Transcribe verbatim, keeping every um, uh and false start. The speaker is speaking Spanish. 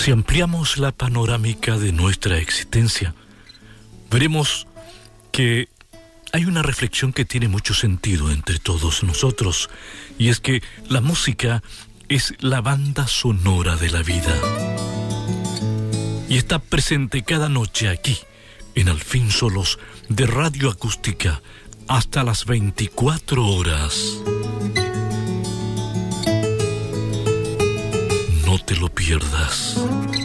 Si ampliamos la panorámica de nuestra existencia, veremos que hay una reflexión que tiene mucho sentido entre todos nosotros, y es que la música es la banda sonora de la vida. Y está presente cada noche aquí, en Al fin Solos, de Radio Acústica, hasta las veinticuatro horas. No te lo pierdas.